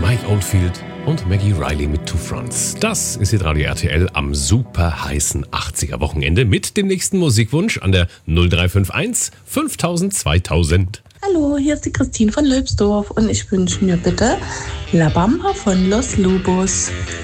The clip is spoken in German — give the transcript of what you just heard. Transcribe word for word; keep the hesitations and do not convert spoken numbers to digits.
Mike Oldfield und Maggie Riley mit Two Fronts. Das ist hier Radio R T L am super heißen achtziger Wochenende mit dem nächsten Musikwunsch an der null drei fünf eins fünftausend zweitausend. Hallo, hier ist die Christine von Lölbsdorf und ich wünsche mir bitte La Bamba von Los Lobos.